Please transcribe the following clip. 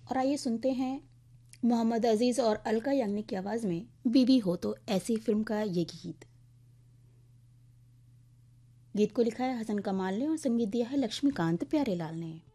और आइए सुनते हैं मोहम्मद अजीज़ और अलका याग्निक की आवाज़ में बीवी हो तो ऐसी फिल्म का ये गीत। गीत को लिखा है हसन कमाल ने और संगीत दिया है लक्ष्मीकांत प्यारेलाल ने।